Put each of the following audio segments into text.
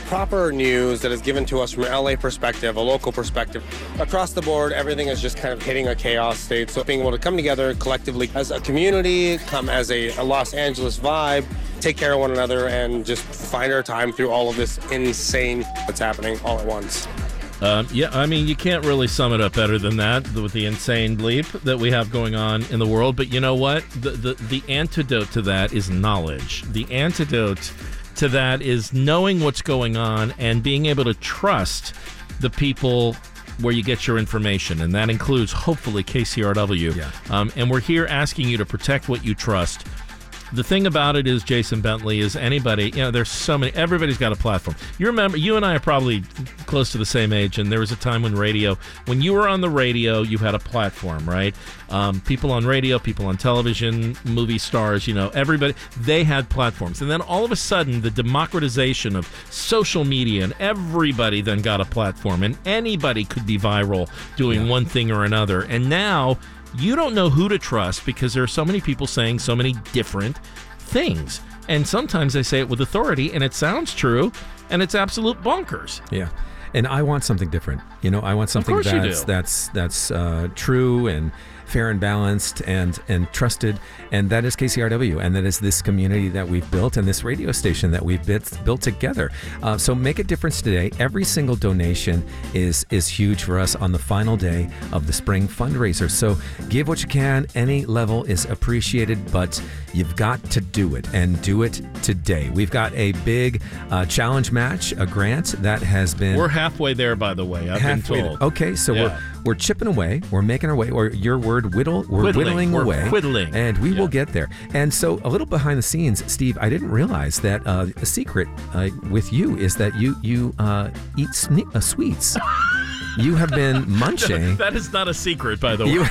proper news that is given to us from an LA perspective, a local perspective. Across the board, everything is just kind of hitting a chaos state. So being able to come together collectively as a community, come as a Los Angeles vibe, take care of one another, and just find our time through all of this insane that's happening all at once. You can't really sum it up better than that with the insane leap that we have going on in the world. But you know what? The antidote to that is knowledge. The antidote to that is knowing what's going on and being able to trust the people where you get your information. And that includes, hopefully, KCRW. Yeah. And we're here asking you to protect what you trust. The thing about it is, Jason Bentley, is anybody, there's so many, everybody's got a platform. You remember, you and I are probably close to the same age, and there was a time when you were on the radio, you had a platform, right? People on radio, people on television, movie stars, everybody, they had platforms. And then all of a sudden, the democratization of social media, and everybody then got a platform, and anybody could be viral doing one thing or another. And now, you don't know who to trust because there are so many people saying so many different things. And sometimes they say it with authority, and it sounds true, and it's absolute bonkers. Yeah. And I want something different. I want something that's true and fair and balanced and trusted, and that is KCRW, and that is this community that we've built and this radio station that we've built together. So make a difference today. Every single donation is huge for us on the final day of the spring fundraiser. So give what you can. Any level is appreciated, but you've got to do it, and do it today. We've got a big challenge match, a grant that has been... We're halfway there, by the way. I've been told. Okay, so we're chipping away. We're making our way, or your word, whittling away. Whittling. And we will get there. And so a little behind the scenes, Steve, I didn't realize that a secret with you is that you eat sweets. You have been munching. That is not a secret, by the way.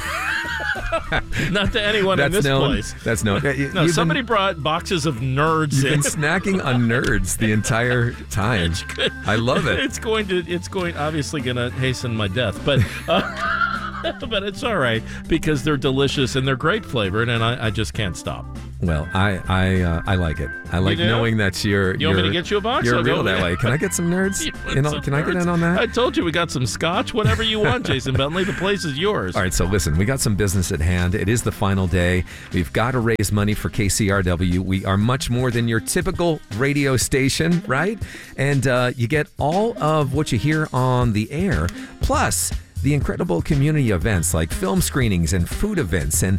Not to anyone in this place. That's known. No, somebody brought boxes of Nerds in. You've been snacking on Nerds the entire time. I love it. It's obviously going to hasten my death, but but it's all right because they're delicious and they're great flavored, and I just can't stop. Well, I like it. I like knowing that you're. You want me to get you a box? You're real that way. Can I get some Nerds? Can I get in on that? I told you we got some scotch. Whatever you want, Jason Bentley. The place is yours. All right. So listen, we got some business at hand. It is the final day. We've got to raise money for KCRW. We are much more than your typical radio station, right? And you get all of what you hear on the air, plus the incredible community events like film screenings and food events and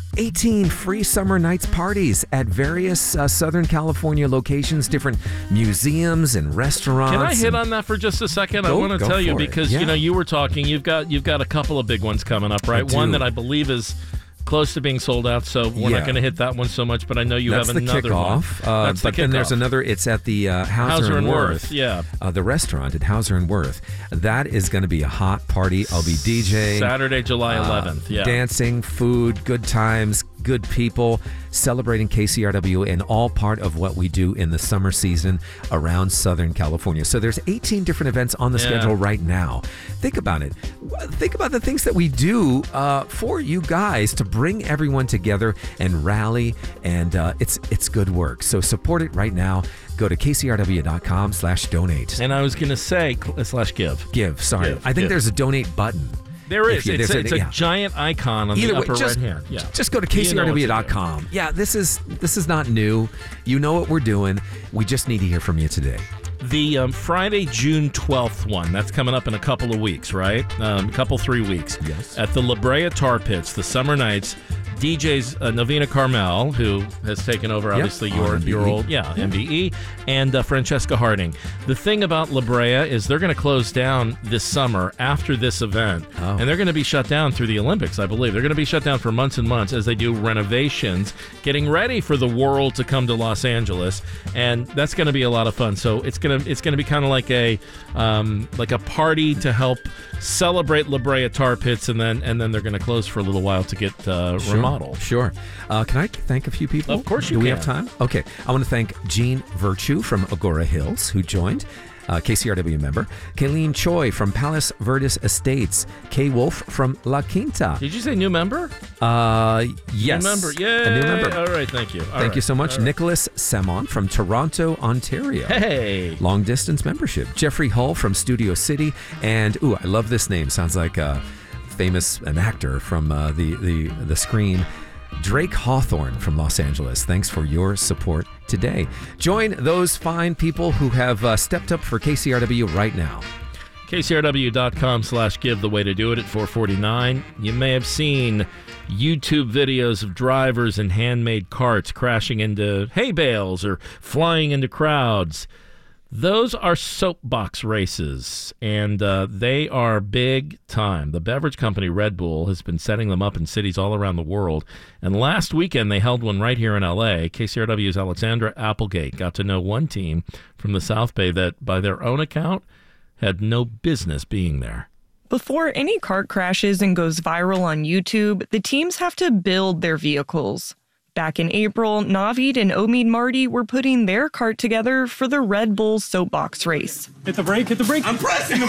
18 free summer nights parties at various Southern California locations, different museums and restaurants. Can I hit on that for just a second? I want to tell you because you were talking. You've got a couple of big ones coming up, right? One that I believe is close to being sold out, so we're not going to hit that one so much, but I know you have another one. That's the kickoff. Then there's another. It's at the Hauser and Wirth. Yeah. The restaurant at Hauser and Wirth. That is going to be a hot party. I'll be DJing. Saturday, July 11th. Yeah. Dancing, food, good times, good people, celebrating KCRW, and all part of what we do in the summer season around Southern California. So there's 18 different events on the schedule right now. Think about it. Think about the things that we do for you guys to bring everyone together and rally, and it's good work. So support it right now. Go to kcrw.com/donate. And I was going to say /give. Give, sorry. I think there's a donate button. There is. It's a giant icon on the upper right hand. Yeah. Just go to kcrw.com. Yeah, this is not new. You know what we're doing. We just need to hear from you today. The Friday, June 12th one, that's coming up in a couple of weeks, right? 3 weeks. Yes. At the La Brea Tar Pits, the Summer Nights, DJs Novena Carmel, who has taken over, obviously, your old MBE, and Francesca Harding. The thing about La Brea is they're going to close down this summer after this event, and they're going to be shut down through the Olympics, I believe. They're going to be shut down for months and months as they do renovations, getting ready for the world to come to Los Angeles, and that's going to be a lot of fun. So it's going to be kind of like a party to help celebrate La Brea Tar Pits, and then they're going to close for a little while to get remodeled. Sure. Can I thank a few people? Of course you can. Do we can. have time? Okay. I want to thank Gene Virtue from Agora Hills, who joined. KCRW member. Kayleen Choi from Palos Verdes Estates. Kay Wolf from La Quinta. Did you say new member? Yes. New member. Yay. A new member. All right, thank you. Thank you so much. Nicholas Samon from Toronto, Ontario. Hey. Long distance membership. Jeffrey Hull from Studio City. And, I love this name. Sounds like an actor from the screen. Drake Hawthorne from Los Angeles. Thanks for your support today. Join those fine people who have stepped up for KCRW right now. KCRW.com/give, the way to do it at 449. You may have seen YouTube videos of drivers in handmade carts crashing into hay bales or flying into crowds. Those are soapbox races, and they are big time. The beverage company Red Bull has been setting them up in cities all around the world. And last weekend, they held one right here in L.A. KCRW's Alexandra Applegate got to know one team from the South Bay that, by their own account, had no business being there. Before any cart crashes and goes viral on YouTube, the teams have to build their vehicles. Back in April, Navid and Omid Marty were putting their cart together for the Red Bull soapbox race. Hit the brake, I'm pressing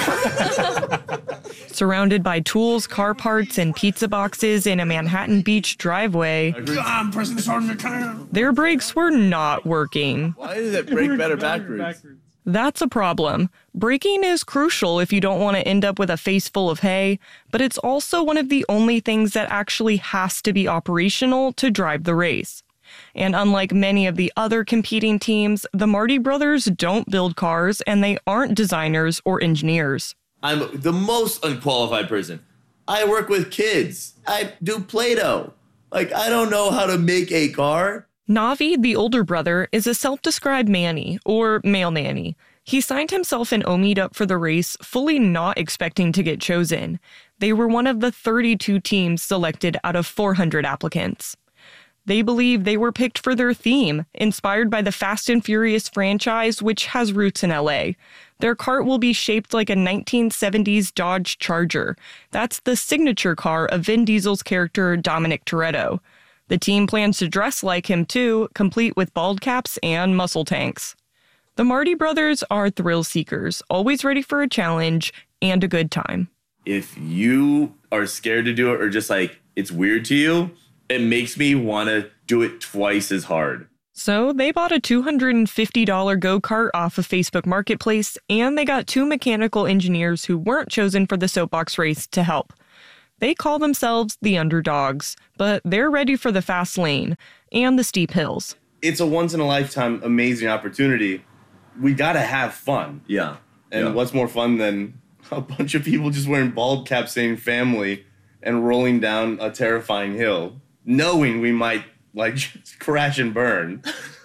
the brake. Surrounded by tools, car parts, and pizza boxes in a Manhattan Beach driveway, I'm pressing this hard as I can. Their brakes were not working. Why does it brake better backwards? That's a problem. Braking is crucial if you don't want to end up with a face full of hay, but it's also one of the only things that actually has to be operational to drive the race. And unlike many of the other competing teams, the Marty brothers don't build cars and they aren't designers or engineers. I'm the most unqualified person. I work with kids. I do Play-Doh. I don't know how to make a car. Navid, the older brother, is a self-described manny, or male nanny. He signed himself and Omid up for the race, fully not expecting to get chosen. They were one of the 32 teams selected out of 400 applicants. They believe they were picked for their theme, inspired by the Fast and Furious franchise, which has roots in LA. Their cart will be shaped like a 1970s Dodge Charger. That's the signature car of Vin Diesel's character Dominic Toretto. The team plans to dress like him, too, complete with bald caps and muscle tanks. The Marty brothers are thrill seekers, always ready for a challenge and a good time. If you are scared to do it or just it's weird to you, it makes me want to do it twice as hard. So they bought a $250 go-kart off of Facebook Marketplace, and they got 2 mechanical engineers who weren't chosen for the soapbox race to help. They call themselves the underdogs, but they're ready for the fast lane and the steep hills. It's a once-in-a-lifetime amazing opportunity. We gotta have fun. Yeah. And what's more fun than a bunch of people just wearing bald caps saying family and rolling down a terrifying hill, knowing we might, just crash and burn.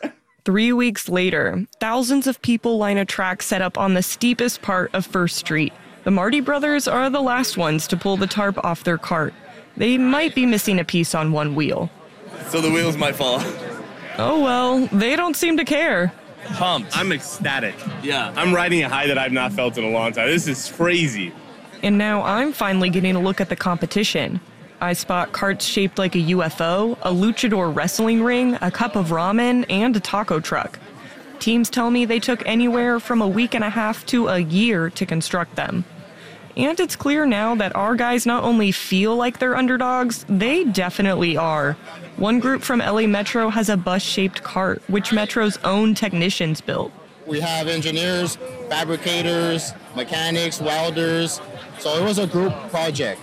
3 weeks later, thousands of people line a track set up on the steepest part of First Street. The Marty brothers are the last ones to pull the tarp off their cart. They might be missing a piece on one wheel. So the wheels might fall off. Oh well, they don't seem to care. Pumped. I'm ecstatic. Yeah. I'm riding a high that I've not felt in a long time. This is crazy. And now I'm finally getting a look at the competition. I spot carts shaped like a UFO, a luchador wrestling ring, a cup of ramen, and a taco truck. Teams tell me they took anywhere from a week and a half to a year to construct them. And it's clear now that our guys not only feel like they're underdogs, they definitely are. One group from LA Metro has a bus-shaped cart, which Metro's own technicians built. We have engineers, fabricators, mechanics, welders, so it was a group project.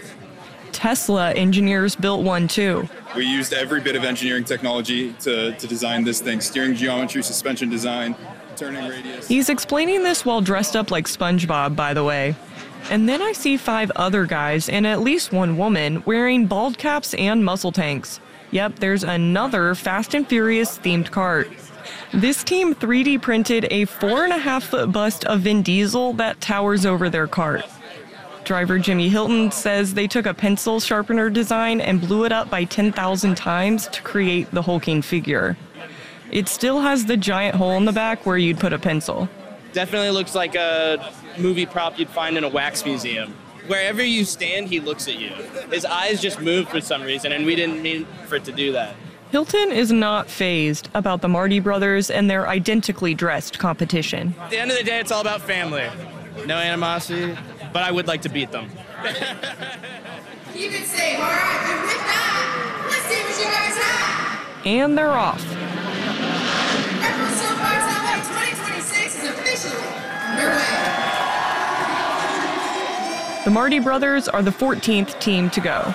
Tesla engineers built one too. We used every bit of engineering technology to design this thing. Steering geometry, suspension design, turning radius. He's explaining this while dressed up like SpongeBob, by the way. And then I see 5 other guys and at least one woman wearing bald caps and muscle tanks. Yep, there's another Fast and Furious themed cart. This team 3D printed a 4.5-foot bust of Vin Diesel that towers over their cart. Driver Jimmy Hilton says they took a pencil sharpener design and blew it up by 10,000 times to create the hulking figure. It still has the giant hole in the back where you'd put a pencil. Definitely looks like a movie prop you'd find in a wax museum. Wherever you stand, he looks at you. His eyes just move for some reason, and we didn't mean for it to do that. Hilton is not fazed about the Marty brothers and their identically dressed competition. At the end of the day, it's all about family. No animosity, but I would like to beat them. Keep it safe, all right? And with that, let's see what you guys have. And they're off. Retro Soapbox LA 2026 is officially underway. The Marty brothers are the 14th team to go.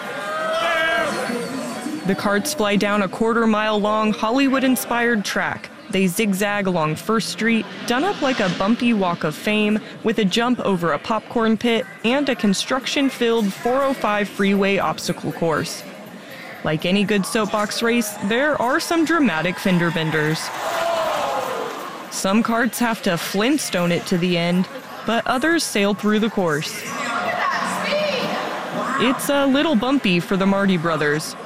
The carts fly down a quarter-mile-long Hollywood-inspired track. They zigzag along First Street, done up like a bumpy walk of fame, with a jump over a popcorn pit and a construction-filled 405 freeway obstacle course. Like any good soapbox race, there are some dramatic fender benders. Some carts have to Flintstone it to the end, but others sail through the course. It's a little bumpy for the Marty brothers.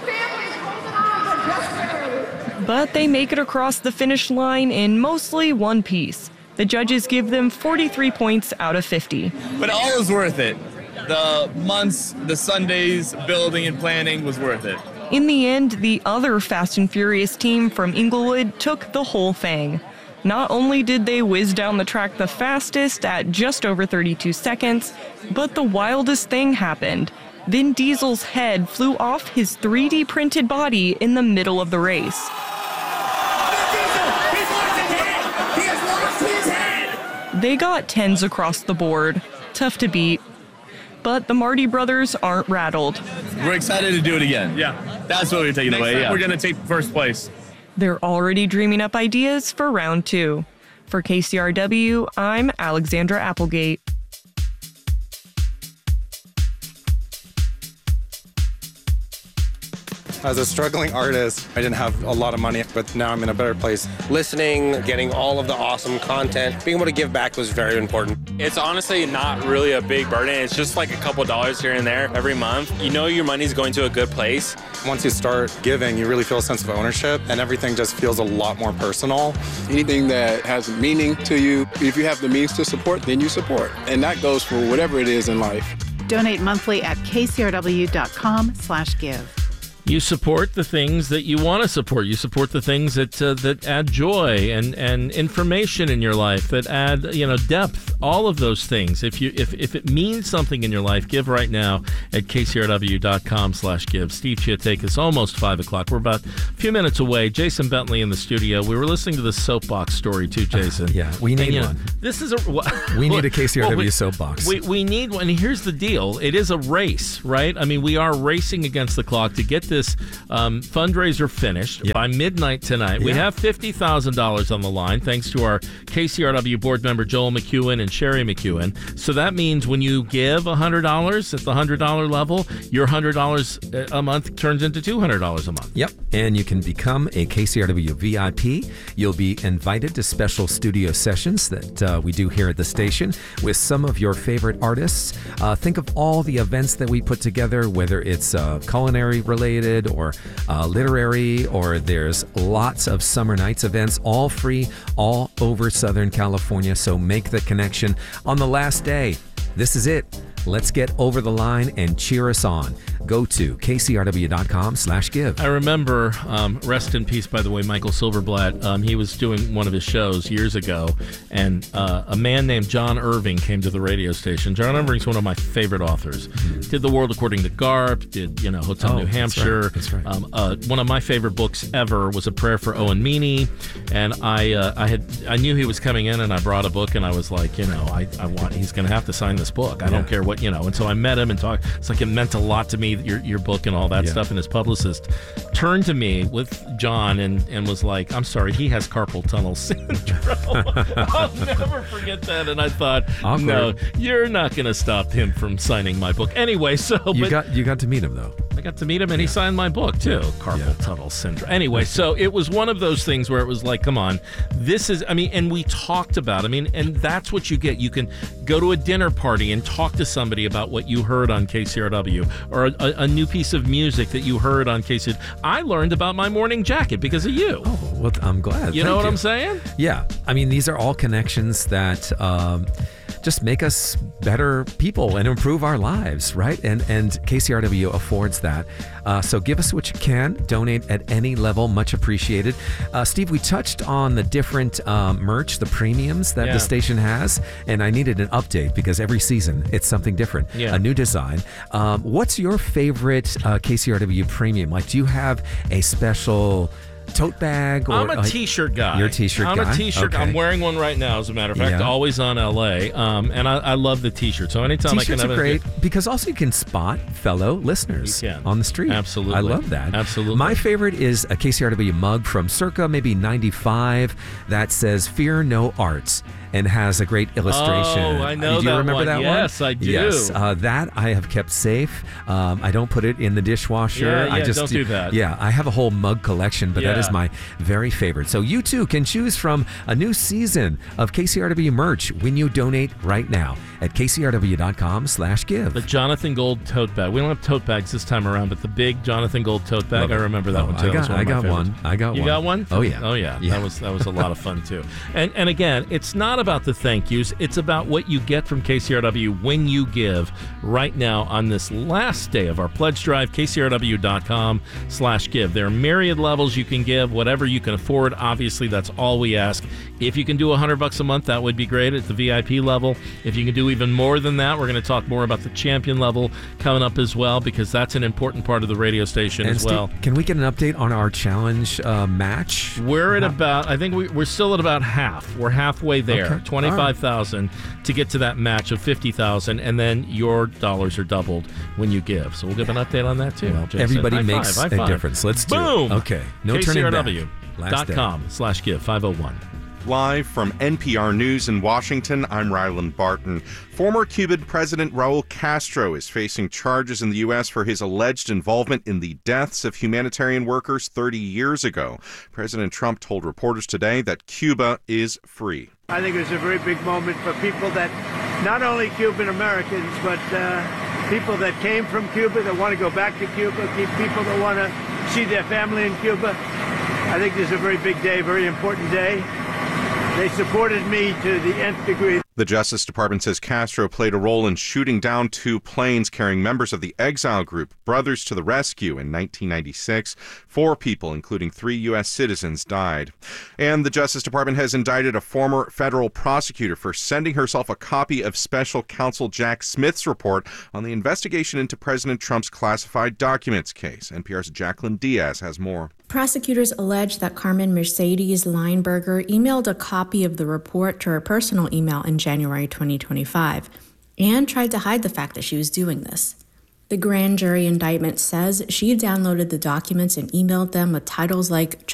But they make it across the finish line in mostly one piece. The judges give them 43 points out of 50. But all was worth it. The months, the Sundays, building and planning was worth it. In the end, the other Fast and Furious team from Inglewood took the whole thing. Not only did they whiz down the track the fastest at just over 32 seconds, but the wildest thing happened. Vin Diesel's head flew off his 3D printed body in the middle of the race. They got 10s across the board. Tough to beat. But the Marty brothers aren't rattled. We're excited to do it again. Yeah. That's what we're taking away. Yeah. We're going to take first place. They're already dreaming up ideas for round 2. For KCRW, I'm Alexandra Applegate. As a struggling artist, I didn't have a lot of money, but now I'm in a better place. Listening, getting all of the awesome content, being able to give back was very important. It's honestly not really a big burden. It's just like a couple dollars here and there every month. You know your money's going to a good place. Once you start giving, you really feel a sense of ownership, and everything just feels a lot more personal. Anything that has meaning to you, if you have the means to support, then you support. And that goes for whatever it is in life. Donate monthly at kcrw.com/give. You support the things that you want to support. You support the things that add joy and information in your life, that add depth. All of those things. If it means something in your life, give right now at kcrw.com/give. Steve Chiatakis, almost 5 o'clock. We're about a few minutes away. Jason Bentley in the studio. We were listening to the soapbox story too, Jason. Yeah, we need one. This is we need a KCRW soapbox. We need one. And here's the deal. It is a race, right? I mean, we are racing against the clock to get this fundraiser finished by midnight tonight. We have $50,000 on the line, thanks to our KCRW board member Joel McEwen and Sherry McEwen. So that means when you give $100 at the $100 level, your $100 a month turns into $200 a month. Yep, and you can become a KCRW VIP. You'll be invited to special studio sessions that we do here at the station with some of your favorite artists. Think of all the events that we put together, whether it's culinary related or literary, or there's lots of summer nights events, all free, all over Southern California. So make the connection on the last day. This is it. Let's get over the line and cheer us on. Go to kcrw.com/give. I remember, rest in peace, by the way, Michael Silverblatt. He was doing one of his shows years ago, and a man named John Irving came to the radio station. John Irving's one of my favorite authors. Did The World According to Garp, did Hotel New Hampshire. That's right. One of my favorite books ever was A Prayer for Owen Meany, and I knew he was coming in, and I brought a book, and I was like, he's going to have to sign this book. I don't care what, and so I met him and talked. It's like it meant a lot to me, your book and all that stuff. And his publicist turned to me with John and was like, I'm sorry, he has carpal tunnel syndrome. I'll never forget that. And I thought, awkward. No, you're not going to stop him from signing my book. Anyway, so you got to meet him, though. I got to meet him, and he signed my book too. Carpal tunnel syndrome. Anyway, so it was one of those things where it was like, come on, this is, and we talked about, and that's what you get. You can go to a dinner party and talk to somebody about what you heard on KCRW, or a new piece of music that you heard on KCRW. I learned about My Morning Jacket because of you. Oh, well, I'm glad. You know what I'm saying? Yeah. These are all connections that just make us better people and improve our lives, right? And KCRW affords that. So give us what you can. Donate at any level. Much appreciated. Steve, we touched on the different merch, the premiums that the station has, and I needed an update because every season it's something different, a new design. What's your favorite KCRW premium? Like, do you have a special tote bag? Or, I'm a t-shirt guy. You're a t-shirt guy? I'm a t-shirt. Okay. I'm wearing one right now, as a matter of fact. Always on LA. And I love the t-shirt. So anytime T-shirts I can have are great because also you can spot fellow listeners on the street. Absolutely. I love that. Absolutely. My favorite is a KCRW mug from circa maybe 95 that says "Fear No Arts" and has a great illustration. Oh, I know do you that remember one. that one? Yes, I do. Yes, that I have kept safe. I don't put it in the dishwasher. Yeah, I just don't do that. Yeah, I have a whole mug collection, but that is my very favorite. So you too can choose from a new season of KCRW merch when you donate right now at kcrw.com/give. The Jonathan Gold tote bag. We don't have tote bags this time around, but the big Jonathan Gold tote bag, I remember that one too. I got one. You got one? Oh yeah. Oh yeah. That was a lot of fun too. And again, it's not about the thank yous. It's about what you get from KCRW when you give right now on this last day of our pledge drive, kcrw.com/give. There are myriad levels you can give, whatever you can afford. Obviously, that's all we ask. If you can do $100 a month, that would be great at the VIP level. If you can do even more than that, we're going to talk more about the champion level coming up as well, because that's an important part of the radio station as well. Steve, can we get an update on our challenge match? We're at about, I think we're still at about half. We're halfway there. Okay. 25,000 to get to that match of 50,000, and then your dollars are doubled when you give. So we'll give an update on that too. Well, Jason. everybody High makes five, a difference. Let's do Boom. it. Okay. No turning back. KCRW.com/give 501. Live from NPR News in Washington, I'm Ryland Barton. Former Cuban President Raul Castro is facing charges in the U.S. for his alleged involvement in the deaths of humanitarian workers 30 years ago. President Trump told reporters today that Cuba is free. I think it's a very big moment for people that, not only Cuban Americans, but people that came from Cuba, that want to go back to Cuba, people that want to see their family in Cuba. I think this is a very big day, very important day. They supported me to the nth degree. The Justice Department says Castro played a role in shooting down 2 planes carrying members of the exile group Brothers to the Rescue in 1996. 4 people, including 3 U.S. citizens, died. And the Justice Department has indicted a former federal prosecutor for sending herself a copy of Special Counsel Jack Smith's report on the investigation into President Trump's classified documents case. NPR's Jacqueline Diaz has more. Prosecutors allege that Carmen Mercedes Lineberger emailed a copy of the report to her personal email in January 2025 and tried to hide the fact that she was doing this. The grand jury indictment says she downloaded the documents and emailed them with titles like